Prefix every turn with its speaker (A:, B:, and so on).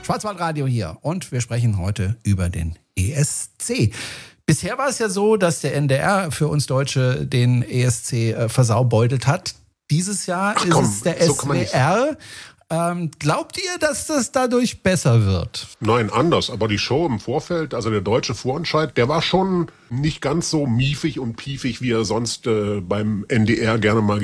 A: Schwarzwaldradio hier und wir sprechen heute über den ESC. Bisher war es ja so, dass der NDR für uns Deutsche den ESC versaubeutelt hat. Dieses Jahr ist es der SWR. Glaubt ihr, dass das dadurch besser wird?
B: Nein, anders. Aber die Show im Vorfeld, also der deutsche Vorentscheid, der war schon nicht ganz so miefig und piefig, wie er sonst beim NDR gerne mal